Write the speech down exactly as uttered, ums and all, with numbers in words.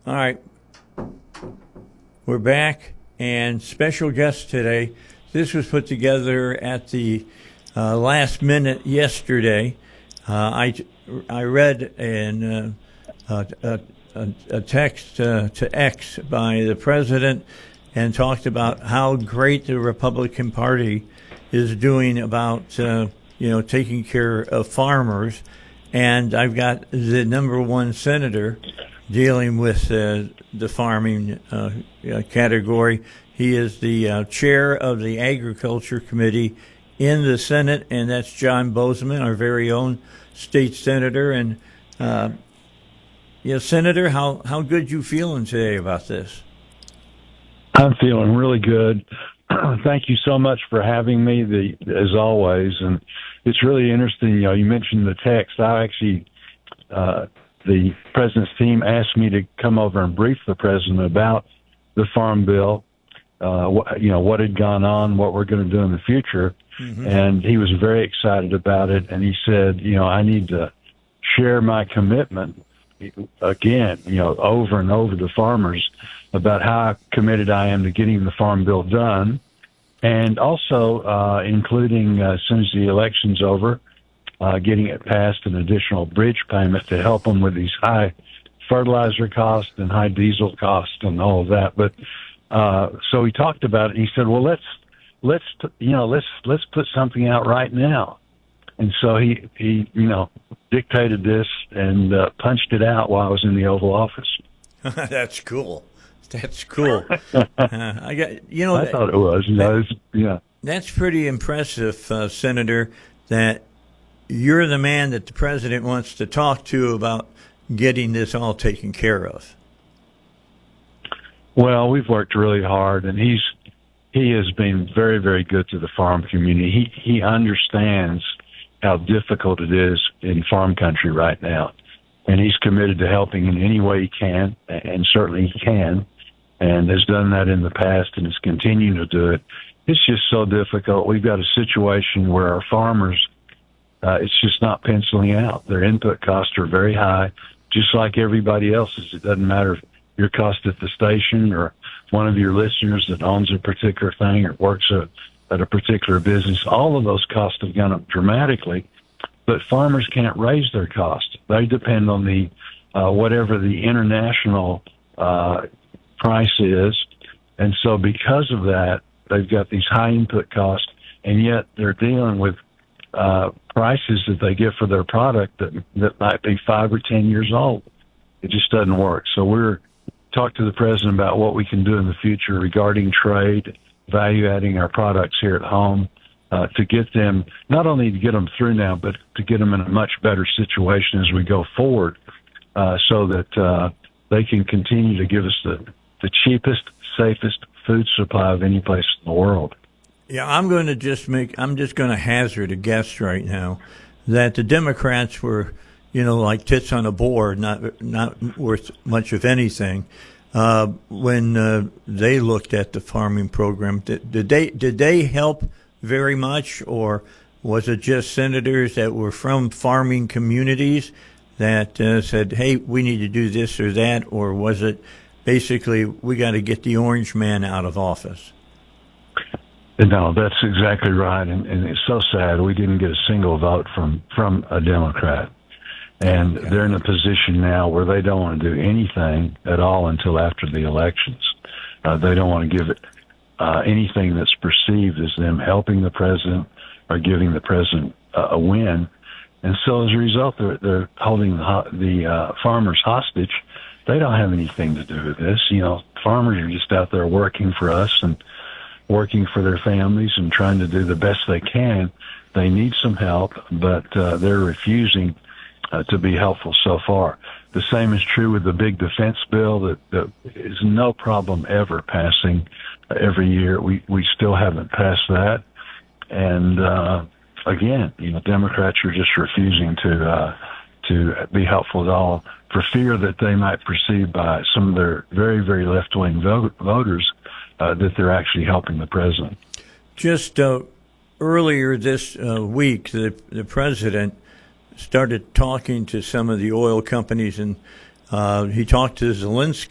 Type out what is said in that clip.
All right. We're back, and special guest today. This was put together at the uh, last minute yesterday. Uh, I, I read in uh, a, a, a text uh, to X by the president and talked about how great the Republican Party is doing about uh, you know taking care of farmers. And I've got the number one senator dealing with uh, the farming uh, category. He is the uh, chair of the Agriculture Committee in the Senate, and that's John Boozman, our very own state senator. And, uh, yeah, Senator, how, how good you feeling today about this? I'm feeling really good. Thank you so much for having me, the, as always. And it's really interesting. You know, you mentioned the text. I actually, uh, the president's team asked me to come over and brief the president about the farm bill, uh, what, you know, what had gone on, what we're going to do in the future. Mm-hmm. And he was very excited about it. And he said, you know, I need to share my commitment again, you know, over and over to farmers about how committed I am to getting the farm bill done. And also, uh, including, uh, as soon as the election's over, uh, getting it passed, an additional bridge payment to help them with these high fertilizer costs and high diesel costs and all of that. But, uh, so he talked about it and he said, well, let's, let's, you know, let's, let's put something out right now. And so he, he, you know, dictated this and, uh, punched it out while I was in the Oval Office. That's cool. That's cool. uh, I got, you know, I thought it was, you know, it's, yeah. That's pretty impressive, uh, Senator, that you're the man that the president wants to talk to about getting this all taken care of. Well, we've worked really hard, and he's he has been very, very good to the farm community. He he understands how difficult it is in farm country right now, and he's committed to helping in any way he can, and certainly he can, and has done that in the past and is continuing to do it. It's just so difficult. We've got a situation where our farmers, uh, it's just not penciling out. Their input costs are very high, just like everybody else's. It doesn't matter if your cost at the station or one of your listeners that owns a particular thing or works a, at a particular business. All of those costs have gone up dramatically, but farmers can't raise their costs. They depend on the uh, whatever the international uh, price is, and so because of that, they've got these high input costs, and yet they're dealing with uh, prices that they get for their product that that might be five or ten years old. It just doesn't work. So we're talk to the president about what we can do in the future regarding trade, value adding our products here at home, uh, to get them, not only to get them through now, but to get them in a much better situation as we go forward, uh, so that, uh, they can continue to give us the, the cheapest, safest food supply of any place in the world. Yeah, I'm going to just make, I'm just going to hazard a guess right now that the Democrats were, you know, like tits on a board, not not worth much of anything. Uh, when uh, they looked at the farming program, did, did they did they help very much, or was it just senators that were from farming communities that uh, said, "Hey, we need to do this or that," or was it basically we got to get the orange man out of office? No, that's exactly right, and, and it's so sad we didn't get a single vote from from a Democrat. And they're in a position now where they don't want to do anything at all until after the elections. Uh, they don't want to give it uh, anything that's perceived as them helping the president or giving the president uh, a win. And so as a result, they're, they're holding the, the uh, farmers hostage. They don't have anything to do with this. You know, farmers are just out there working for us and working for their families and trying to do the best they can. They need some help, but uh, they're refusing Uh, to be helpful so far. The same is true with the big defense bill that, that is no problem ever passing uh, every year. We we still haven't passed that, and uh, again, you know, Democrats are just refusing to uh, to be helpful at all for fear that they might perceive by some of their very very left wing vote, voters uh, that they're actually helping the president. Just uh, earlier this uh, week, the the president started talking to some of the oil companies, and uh, he talked to Zelensky.